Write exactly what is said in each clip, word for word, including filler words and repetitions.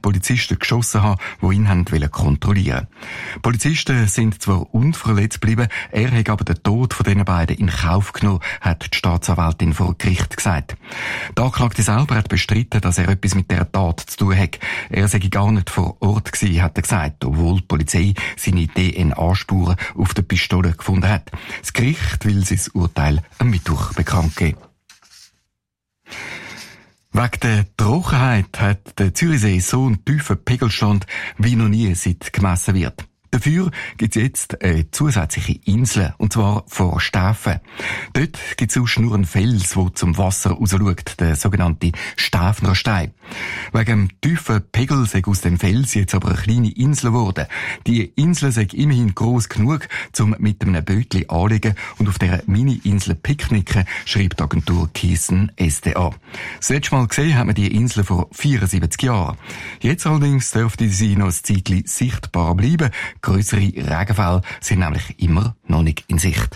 Polizisten geschossen haben, die ihn haben kontrollieren wollten. Die Polizisten sind zwar unverletzt geblieben, er hat aber den Tod von diesen beiden in Kauf genommen, hat die Staatsanwältin vor Gericht gesagt. Der Anklagte selber hat bestritten, dass er etwas mit der Tat zu tun hat. Er sei gar nicht vor Ort gewesen, hat er gesagt, obwohl die Polizei seine D N A-Spuren auf der Pistole gefunden hat. Das Gericht will sein Urteil am Mittwoch bekannt geben. Wegen der Trockenheit hat der Zürichsee so einen tiefen Pegelstand, wie noch nie seit gemessen wird. Dafür gibt es jetzt eine zusätzliche Insel, und zwar vor Stäfen. Dort gibt es sonst nur einen Fels, der zum Wasser rausschaut, der sogenannte Stäfner Stein. Wegen dem tiefen Pegel sei aus dem Fels jetzt aber eine kleine Insel geworden. Die Insel sei immerhin gross genug, um mit einem Bötli anlegen und auf dieser Mini-Insel picknicken, schreibt die Agentur Kiessen S D A. Das letzte Mal gesehen hat man die Insel vor vierundsiebzig Jahren. Jetzt allerdings dürfte sie noch ein Zeitchen sichtbar bleiben. Grössere Regenfälle sind nämlich immer noch nicht in Sicht.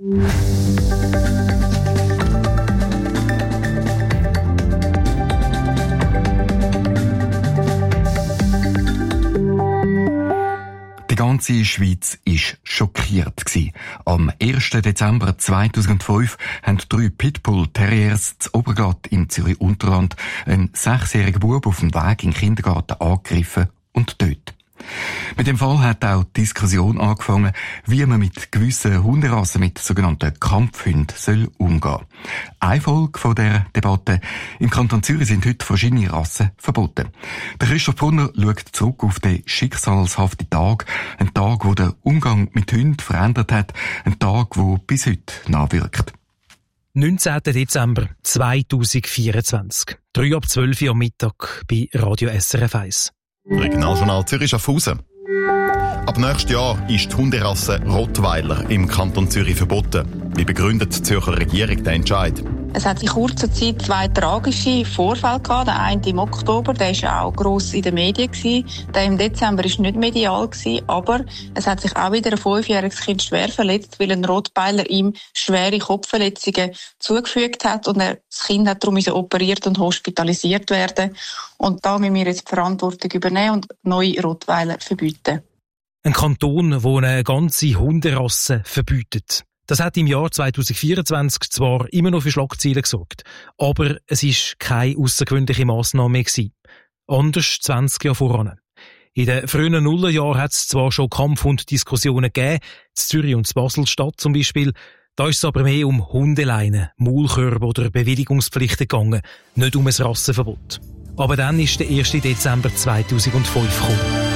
Die ganze Schweiz war schockiert. Am ersten Dezember zweitausendfünf haben drei Pitbull-Terriers zu Oberglatt im Zürich-Unterland einen sechsjährigen Bub auf dem Weg in den Kindergarten angegriffen und tötet. Mit dem Fall hat auch die Diskussion angefangen, wie man mit gewissen Hunderassen, mit sogenannten Kampfhunden, soll umgehen. Eine Folge von dieser Debatte: im Kanton Zürich sind heute verschiedene Rassen verboten. Der Christoph Brunner schaut zurück auf den schicksalshaften Tag, ein Tag, der den Umgang mit Hunden verändert hat, ein Tag, der bis heute nachwirkt. neunzehnten Dezember zweitausendvierundzwanzig, drei ab zwölf Uhr am Mittag bei Radio S R F eins. Regionaljournal Zürich Schaffhausen. Ab nächstes Jahr ist die Hunderasse Rottweiler im Kanton Zürich verboten. Wie begründet die Zürcher Regierung den Entscheid? Es hat in kurzer Zeit zwei tragische Vorfälle gehabt. Der eine im Oktober, der war ja auch gross in den Medien gewesen. Der im Dezember war nicht medial gewesen, aber es hat sich auch wieder ein fünfjähriges Kind schwer verletzt, weil ein Rottweiler ihm schwere Kopfverletzungen zugefügt hat und er, das Kind hat darum operiert und hospitalisiert werden. Und da müssen wir jetzt die Verantwortung übernehmen und neue Rottweiler verbieten. Ein Kanton, der eine ganze Hunderasse verbietet. Das hat im Jahr zweitausendvierundzwanzig zwar immer noch für Schlagzeilen gesorgt, aber es war keine außergewöhnliche Massnahme mehr gewesen. Anders zwanzig Jahre voran. In den frühen Nullerjahren hat es zwar schon Kampfhund-Diskussionen gegeben, in Zürich und in Basel-Stadt zum Beispiel, da ist es aber mehr um Hundeleinen, Maulkörbe oder Bewilligungspflichten gegangen, nicht um ein Rassenverbot. Aber dann ist der ersten Dezember zweitausendfünf gekommen.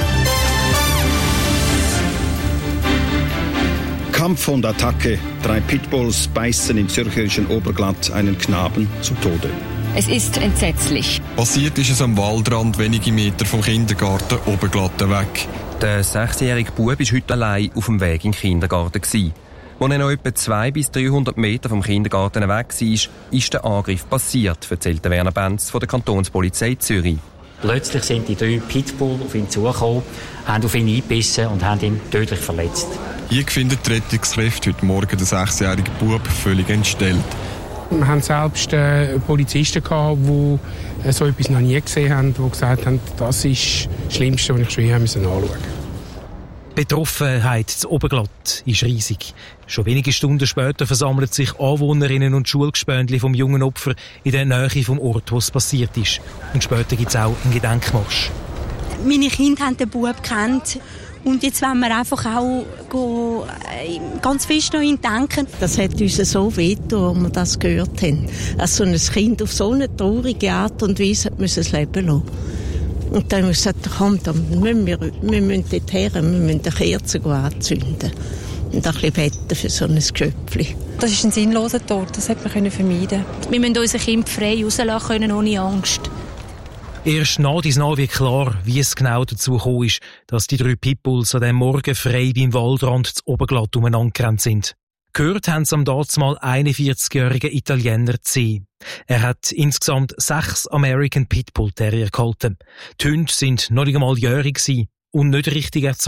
Kampfhundattacke. Drei Pitbulls beißen im zürcherischen Oberglatt einen Knaben zu Tode. Es ist entsetzlich. Passiert ist es am Waldrand, wenige Meter vom Kindergarten Oberglatt weg. Der sechsjährige Bub war heute allein auf dem Weg in den Kindergarten. Als er noch etwa zweihundert bis dreihundert Meter vom Kindergarten weg war, ist der Angriff passiert, erzählt Werner Benz von der Kantonspolizei Zürich. Plötzlich sind die drei Pitbull auf ihn zugekommen, haben auf ihn eingebissen und haben ihn tödlich verletzt. Hier finden die Rettungskräfte heute Morgen den sechsjährigen Bub völlig entstellt. Wir haben selbst äh, Polizisten gehabt, die äh, so etwas noch nie gesehen haben, die gesagt haben, das ist das Schlimmste, was ich schon hier anschauen musste. Die Betroffenheit zu Oberglatt ist riesig. Schon wenige Stunden später versammeln sich Anwohnerinnen und Schulgespöndli vom jungen Opfer in der Nähe vom Ort, wo es passiert ist. Und später gibt es auch einen Gedenkmarsch. Meine Kinder haben den Bub gekannt. Und jetzt wollen wir einfach auch go, äh, ganz fest an ihn denken. Das hat uns so wehgetan, als wir das gehört haben. Also ein Kind auf so eine traurige Art und Weise hat das Leben lassen. Und dann haben wir gesagt, komm, dann müssen wir, wir müssen dort her, wir müssen eine Kerze anzünden. Und ein bisschen beten für so ein Geschöpfchen. Das ist ein sinnloser Tod, das hätte man vermeiden können. Wir müssen unser Kind frei rauslassen können, ohne Angst. Erst nach dies nach wird klar, wie es genau dazu gekommen ist, dass die drei Pitbulls an diesem Morgen frei beim Waldrand zu Oberglatt umeinander gerannt sind. Gehört haben sie am dazumal einundvierzigjährigen Italiener C. Er hat insgesamt sechs American Pitbull Terrier gehalten. Die Hunde sind noch nicht einmal jährig gewesen und nicht richtig erzogen.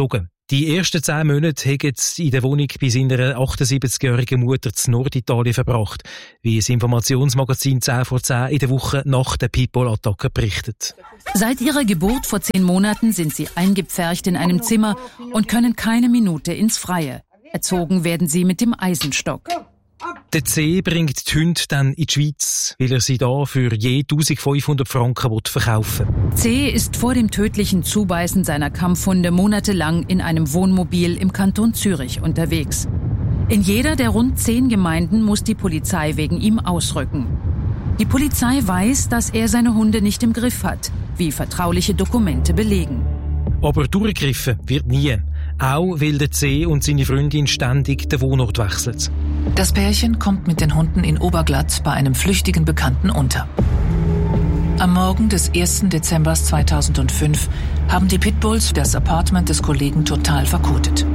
Die ersten zehn Monate haben in der Wohnung bei seiner achtundsiebzigjährigen Mutter in Norditalien verbracht, wie das Informationsmagazin zehn vor zehn in der Woche nach der Pitbull-Attacke berichtet. Seit ihrer Geburt vor zehn Monaten sind sie eingepfercht in einem Zimmer und können keine Minute ins Freie. Erzogen werden sie mit dem Eisenstock. Der C bringt die Hunde dann in die Schweiz, weil er sie da für je eintausendfünfhundert Franken verkaufen will. C ist vor dem tödlichen Zubeißen seiner Kampfhunde monatelang in einem Wohnmobil im Kanton Zürich unterwegs. In jeder der rund zehn Gemeinden muss die Polizei wegen ihm ausrücken. Die Polizei weiß, dass er seine Hunde nicht im Griff hat, wie vertrauliche Dokumente belegen. Aber durchgegriffen wird nie. Auch weil der C und seine Freundin ständig den Wohnort wechseln. Das Pärchen kommt mit den Hunden in Oberglatt bei einem flüchtigen Bekannten unter. Am Morgen des ersten Dezember zweitausendfünf haben die Pitbulls das Apartment des Kollegen total verkotet.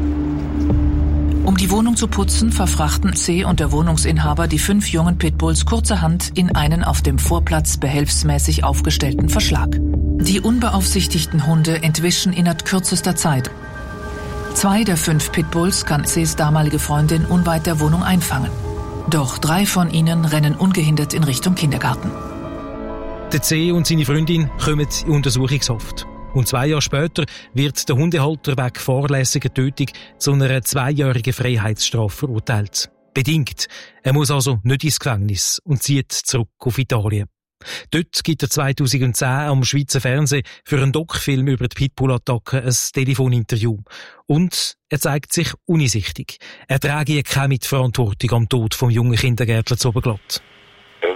Um die Wohnung zu putzen, verfrachten C und der Wohnungsinhaber die fünf jungen Pitbulls kurzerhand in einen auf dem Vorplatz behelfsmäßig aufgestellten Verschlag. Die unbeaufsichtigten Hunde entwischen innerhalb kürzester Zeit. Zwei der fünf Pitbulls kann C's damalige Freundin unweit der Wohnung einfangen. Doch drei von ihnen rennen ungehindert in Richtung Kindergarten. Der C und seine Freundin kommen in Untersuchungshaft. Und zwei Jahre später wird der Hundehalter wegen fahrlässiger Tötung zu einer zweijährigen Freiheitsstrafe verurteilt. Bedingt. Er muss also nicht ins Gefängnis und zieht zurück auf Italien. Dort gibt er zweitausendzehn am Schweizer Fernsehen für einen Doc-Film über die Pitbull-Attacke ein Telefoninterview. Und er zeigt sich uneinsichtig. Er trage keine Mitverantwortung am Tod vom jungen Kindergärtler zu Oberglatt. Oder?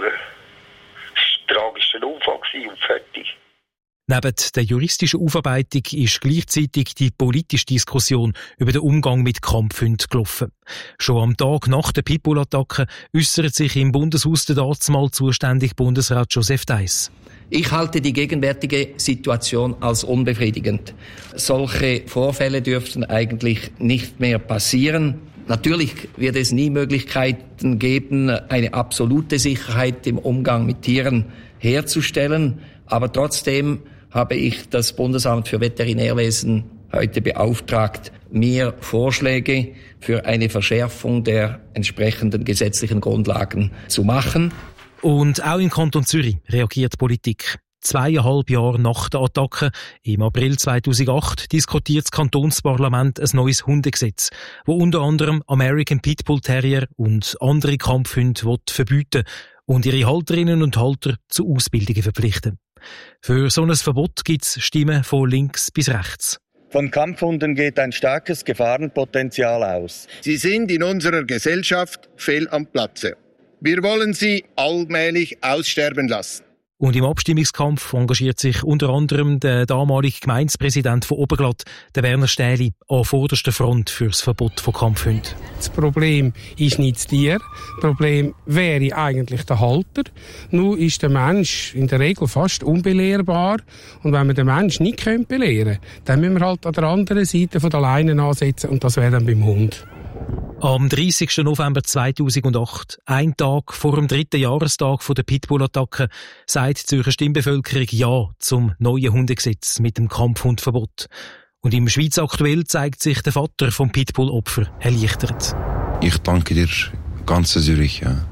Das war ein tragischer Unfall und fertig. Neben der juristischen Aufarbeitung ist gleichzeitig die politische Diskussion über den Umgang mit Kampfhunden gelaufen. Schon am Tag nach der Pitbull-Attacke äußert sich im Bundeshaus der dazumal zuständige Bundesrat Joseph Deiss. Ich halte die gegenwärtige Situation als unbefriedigend. Solche Vorfälle dürften eigentlich nicht mehr passieren. Natürlich wird es nie Möglichkeiten geben, eine absolute Sicherheit im Umgang mit Tieren herzustellen. Aber trotzdem habe ich das Bundesamt für Veterinärwesen heute beauftragt, mir Vorschläge für eine Verschärfung der entsprechenden gesetzlichen Grundlagen zu machen. Und auch im Kanton Zürich reagiert die Politik. Zweieinhalb Jahre nach der Attacke, im April zweitausendacht, diskutiert das Kantonsparlament ein neues Hundegesetz, wo unter anderem American Pitbull Terrier und andere Kampfhunde verbieten und ihre Halterinnen und Halter zu Ausbildungen verpflichten. Für so ein Verbot gibt es Stimmen von links bis rechts. Von Kampfhunden geht ein starkes Gefahrenpotenzial aus. Sie sind in unserer Gesellschaft fehl am Platze. Wir wollen sie allmählich aussterben lassen. Und im Abstimmungskampf engagiert sich unter anderem der damalige Gemeindepräsident von Oberglatt, der Werner Stähli, an vorderster Front für das Verbot von Kampfhunden. Das Problem ist nicht das Tier. Das Problem wäre eigentlich der Halter. Nur ist der Mensch in der Regel fast unbelehrbar. Und wenn wir den Menschen nicht belehren können, dann müssen wir halt an der anderen Seite von der Leine ansetzen. Und das wäre dann beim Hund. Am dreißigsten November zweitausendacht, ein Tag vor dem dritten Jahrestag der Pitbull-Attacke, sagt die Zürcher Stimmbevölkerung Ja zum neuen Hundegesetz mit dem Kampfhundverbot. Und im Schweiz aktuell zeigt sich der Vater vom Pitbull-Opfer erleichtert. Ich danke dir, ganze Zürich. Ja.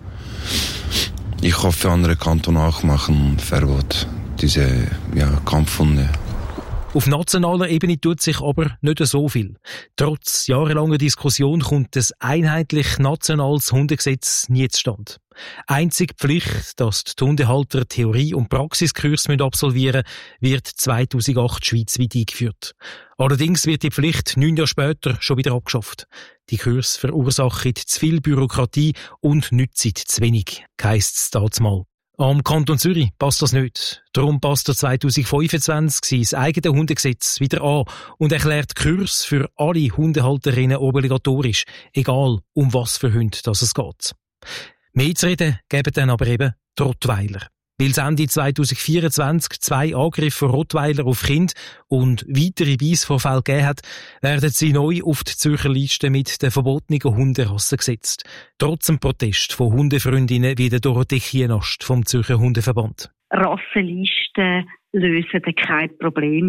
Ich hoffe, andere Kantone auch machen Verbot, diese ja, Kampfhunde. Auf nationaler Ebene tut sich aber nicht so viel. Trotz jahrelanger Diskussion kommt das einheitlich nationales Hundegesetz nie zustande. Einzige Pflicht, dass die Hundehalter Theorie- und Praxiskurs absolvieren müssen, wird zweitausendacht schweizweit eingeführt. Allerdings wird die Pflicht neun Jahre später schon wieder abgeschafft. Die Kurs verursachen zu viel Bürokratie und nützen zu wenig, heisst es dazumal. Am Kanton Zürich passt das nicht. Darum passt der zweitausendfünfundzwanzig sein eigenes Hundegesetz wieder an und erklärt Kurs für alle Hundehalterinnen obligatorisch, egal um was für Hunde das es geht. Mehr zu reden geben dann aber eben die Rottweiler. Weil es Ende zweitausendvierundzwanzig zwei Angriffe von Rottweiler auf Kinder und weitere Beissvorfälle gegeben hat, werden sie neu auf die Zürcher Liste mit den verbotenen Hunderassen gesetzt. Trotz dem Protest von Hundefreundinnen wie der Dorothee Kienast vom Zürcher Hundeverband. Rassenlisten lösen kein Problem.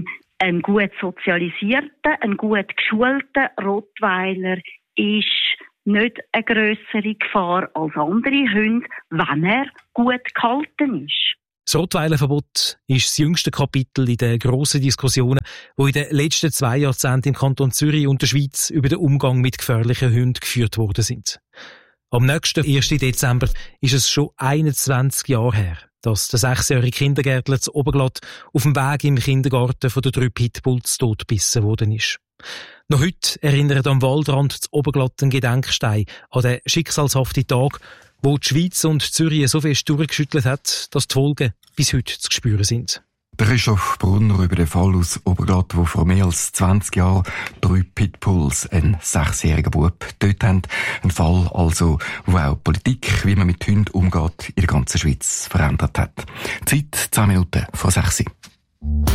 Ein gut sozialisierter, ein gut geschulter Rottweiler ist nicht eine grössere Gefahr als andere Hunde, wenn er gut gehalten ist. Das Rottweiler-Verbot ist das jüngste Kapitel in den grossen Diskussionen, die in den letzten zwei Jahrzehnten im Kanton Zürich und der Schweiz über den Umgang mit gefährlichen Hunden geführt worden sind. Am nächsten ersten Dezember ist es schon einundzwanzig Jahre her, dass der sechsjährige Kindergärtler zu Oberglatt auf dem Weg im Kindergarten von den drei Pitbulls totgebissen worden ist. Noch heute erinnert am Waldrand zu Oberglatt ein Gedenkstein an den schicksalshaften Tag, wo die Schweiz und Zürich so fest durchgeschüttelt hat, dass die Folgen bis heute zu spüren sind. Der Christoph Brunner über den Fall aus Oberglatt, wo vor mehr als zwanzig Jahren drei Pitbulls, ein sechsjähriger Bub, dort haben. Ein Fall also, wo auch die Politik, wie man mit Hunden umgeht, in der ganzen Schweiz verändert hat. Zeit zehn Minuten vor sechs.